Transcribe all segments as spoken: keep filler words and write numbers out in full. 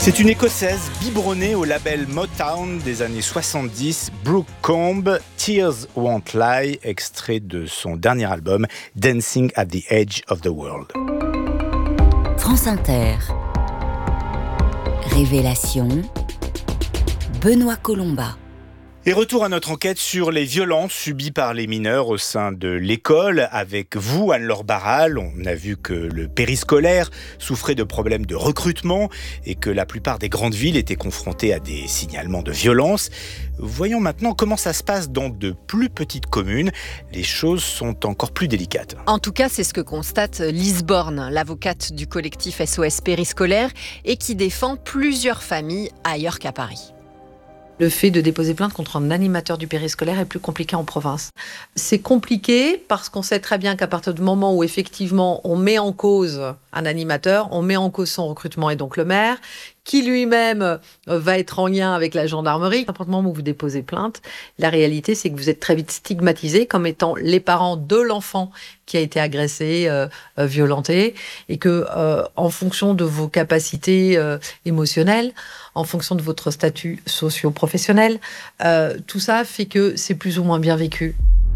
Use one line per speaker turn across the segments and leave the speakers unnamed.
C'est une Écossaise biberonnée au label Motown des années soixante-dix, Brooke Combe, Tears Won't Lie, extrait de son dernier album Dancing at the Edge of the World.
France Inter. Révélation. Benoît Colomba.
Et retour à notre enquête sur les violences subies par les mineurs au sein de l'école. Avec vous, Anne-Laure Barral, on a vu que le périscolaire souffrait de problèmes de recrutement et que la plupart des grandes villes étaient confrontées à des signalements de violence. Voyons maintenant comment ça se passe dans de plus petites communes. Les choses sont encore plus délicates.
En tout cas, c'est ce que constate Lise Borne, l'avocate du collectif S O S Périscolaire et qui défend plusieurs familles ailleurs qu'à Paris.
Le fait de déposer plainte contre un animateur du périscolaire est plus compliqué en province. C'est compliqué parce qu'on sait très bien qu'à partir du moment où effectivement on met en cause un animateur, on met en cause son recrutement et donc le maire, qui lui-même va être en lien avec la gendarmerie. À partir du moment où vous déposez plainte, la réalité c'est que vous êtes très vite stigmatisé comme étant les parents de l'enfant qui a été agressé, euh, euh, violenté, et que euh, en fonction de vos capacités euh, émotionnelles, en fonction de votre statut socio-professionnel, euh, tout ça fait que c'est plus ou moins bien vécu.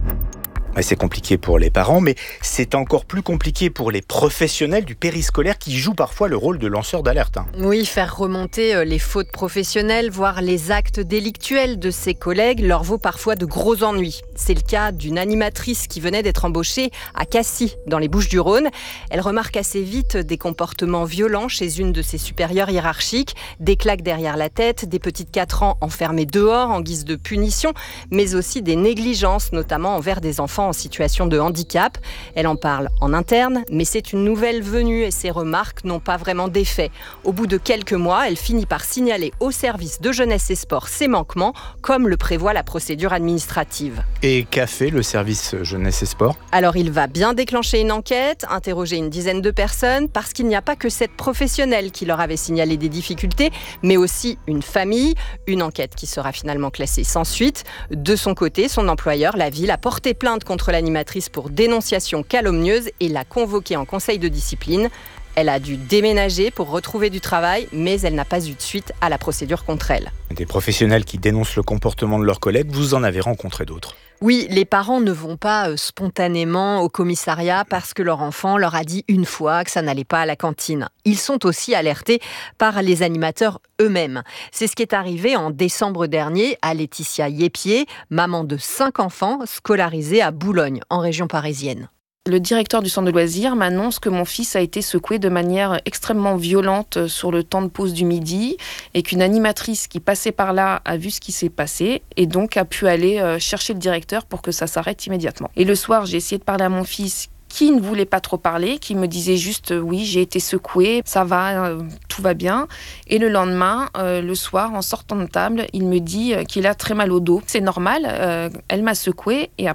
C'est compliqué pour les parents, mais c'est encore plus compliqué pour les professionnels du périscolaire qui jouent parfois le rôle de lanceurs d'alerte.
Oui, faire remonter les fautes professionnelles, voire les actes délictuels de ses collègues, leur vaut parfois de gros ennuis. C'est le cas d'une animatrice qui venait d'être embauchée à Cassis, dans les Bouches-du-Rhône. Elle remarque assez vite des comportements violents chez une de ses supérieures hiérarchiques, des claques derrière la tête, des petites quatre ans enfermées dehors en guise de punition, mais aussi des négligences, notamment envers des enfants en situation de handicap. Elle en parle en interne, mais c'est une nouvelle venue et ses remarques n'ont pas vraiment d'effet. Au bout de quelques mois, elle finit par signaler au service de jeunesse et sport ses manquements, comme le prévoit la procédure administrative.
Et qu'a fait le service jeunesse et sport ?
Alors il va bien déclencher une enquête, interroger une dizaine de personnes, parce qu'il n'y a pas que cette professionnelle qui leur avait signalé des difficultés, mais aussi une famille, une enquête qui sera finalement classée sans suite. De son côté, son employeur, la ville, a porté plainte contre contre l'animatrice pour dénonciation calomnieuse et l'a convoquée en conseil de discipline. Elle a dû déménager pour retrouver du travail, mais elle n'a pas eu de suite à la procédure contre elle.
Des professionnels qui dénoncent le comportement de leurs collègues, vous en avez rencontré d'autres ?
Oui, les parents ne vont pas spontanément au commissariat parce que leur enfant leur a dit une fois que ça n'allait pas à la cantine. Ils sont aussi alertés par les animateurs eux-mêmes. C'est ce qui est arrivé en décembre dernier à Laetitia Yépier, maman de cinq enfants scolarisés à Boulogne, en région parisienne.
Le directeur du centre de loisirs m'annonce que mon fils a été secoué de manière extrêmement violente sur le temps de pause du midi et qu'une animatrice qui passait par là a vu ce qui s'est passé et donc a pu aller chercher le directeur pour que ça s'arrête immédiatement. Et le soir, j'ai essayé de parler à mon fils qui ne voulait pas trop parler, qui me disait juste euh, « oui, j'ai été secoué, ça va, euh, tout va bien ». Et le lendemain, euh, le soir, en sortant de table, il me dit euh, qu'il a très mal au dos. C'est normal, euh, elle m'a secoué et après,